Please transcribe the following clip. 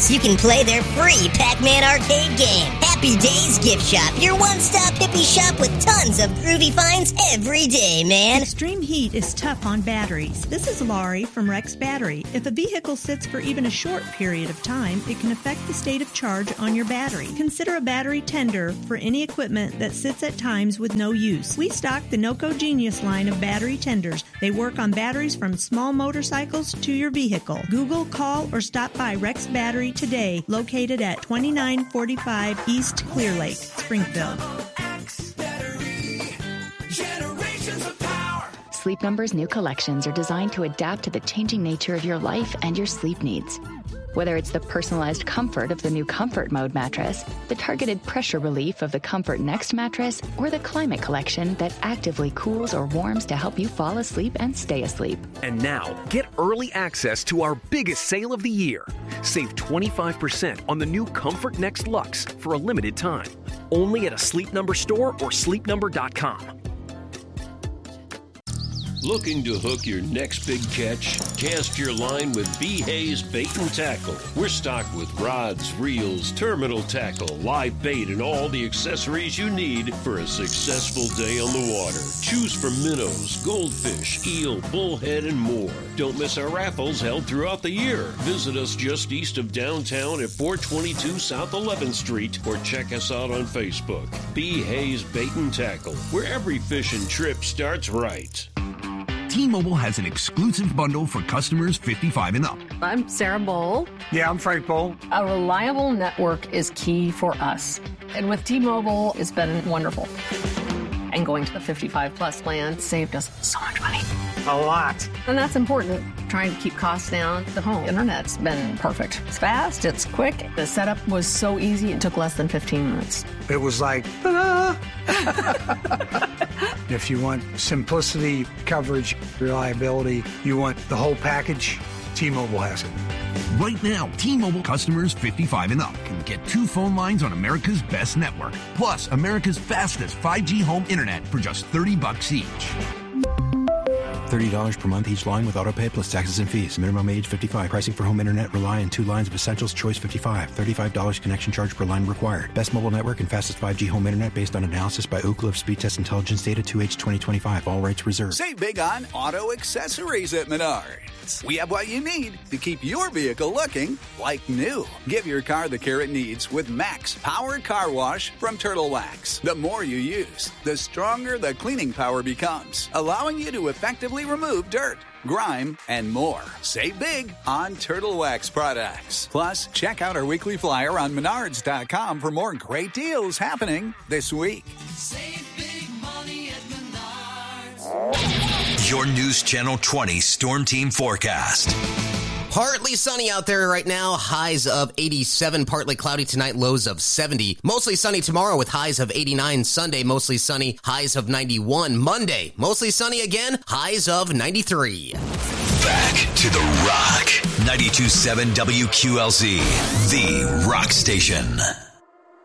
Plus, you can play their free Pac-Man arcade game. Happy Days Gift Shop, your one-stop hippie shop with tons of groovy finds every day, man. Extreme heat is tough on batteries. This is Laurie from Rex Battery. If a vehicle sits for even a short period of time, it can affect the state of charge on your battery. Consider a battery tender for any equipment that sits at times with no use. We stock the NOCO Genius line of battery tenders. They work on batteries from small motorcycles to your vehicle. Google, call, or stop by Rex Battery today, located at 2945 East Clear Lake, Springfield. Sleep Number's new collections are designed to adapt to the changing nature of your life and your sleep needs. Whether it's the personalized comfort of the new Comfort Mode mattress, the targeted pressure relief of the Comfort Next mattress, or the Climate Collection that actively cools or warms to help you fall asleep and stay asleep. And now, get early access to our biggest sale of the year. Save 25% on the new Comfort Next Luxe for a limited time. Only at a Sleep Number store or sleepnumber.com. Looking to hook your next big catch? Cast your line with B. Hayes Bait and Tackle. We're stocked with rods, reels, terminal tackle, live bait, and all the accessories you need for a successful day on the water. Choose from minnows, goldfish, eel, bullhead, and more. Don't miss our raffles held throughout the year. Visit us just east of downtown at 422 South 11th Street or check us out on Facebook. B. Hayes Bait and Tackle, where every fishing trip starts right. T-Mobile has an exclusive bundle for customers 55 and up. I'm Sarah Bowl. Yeah, I'm Frank Bowl. A reliable network is key for us. And with T-Mobile, it's been wonderful. And going to the 55-plus plan saved us so much money. A lot. And that's important. Trying to keep costs down. The home internet's been perfect. It's fast, it's quick. The setup was so easy, it took less than 15 minutes. It was like, ta-da! If you want simplicity, coverage, reliability, you want the whole package, T-Mobile has it. Right now, T-Mobile customers 55 and up can get 2 phone lines on America's best network, plus America's fastest 5G home internet for just $30 each. $30 per month each line with autopay plus taxes and fees. Minimum age 55. Pricing for home internet rely on 2 lines of Essentials Choice 55. $35 connection charge per line required. Best mobile network and fastest 5G home internet based on analysis by Ookla of Speed Test Intelligence data 2H 2025. All rights reserved. Save big on auto accessories at Menards. We have what you need to keep your vehicle looking like new. Give your car the care it needs with Max Power Car Wash from Turtle Wax. The more you use, the stronger the cleaning power becomes, allowing you to effectively remove dirt, grime, and more. Save big on Turtle Wax products. Plus, check out our weekly flyer on Menards.com for more great deals happening this week. Save big money at Menards. Your News Channel 20 Storm Team Forecast. Partly sunny out there right now, highs of 87, partly cloudy tonight, lows of 70. Mostly sunny tomorrow with highs of 89. Sunday, mostly sunny, highs of 91. Monday, mostly sunny again, highs of 93. Back to the Rock. 92.7 WQLZ, the Rock Station.